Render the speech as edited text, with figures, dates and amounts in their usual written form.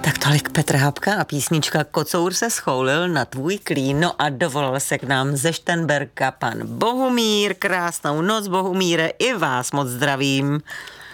Tak tolik Petr Habka a písnička Kocour se schoulil na tvůj klín. No a dovolil se k nám ze Šternberka pan Bohumír. Krásnou noc, Bohumíre, i vás moc zdravím.